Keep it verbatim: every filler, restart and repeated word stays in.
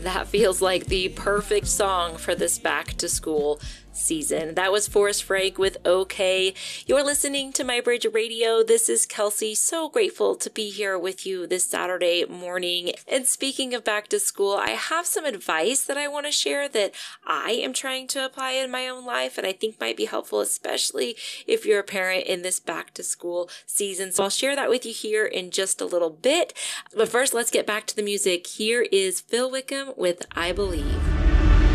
that feels like the perfect song for this back to school season. That was Forrest Frank with OK. You're listening to My Bridge Radio. This is Kelsey. So grateful to be here with you this Saturday morning. And speaking of back to school, I have some advice that I want to share that I am trying to apply in my own life and I think might be helpful, especially if you're a parent in this back to school season. So I'll share that with you here in just a little bit. But first, let's get back to the music. Here is Phil Wickham with I Believe.